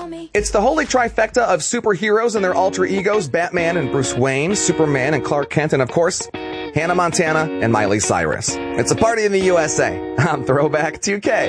It's the holy trifecta of superheroes and their alter egos, Batman and Bruce Wayne, Superman and Clark Kent, and of course, Hannah Montana and Miley Cyrus. It's a party in the USA. I'm Throwback 2K.